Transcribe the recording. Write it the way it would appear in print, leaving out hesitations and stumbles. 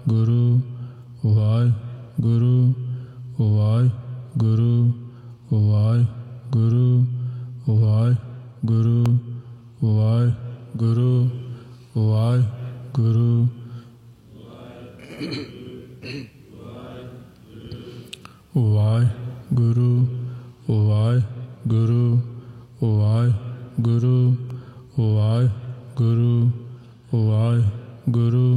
Waheguru Waheguru Waheguru Waheguru Waheguru Waheguru Waheguru Waheguru Waheguru Waheguru Waheguru Waheguru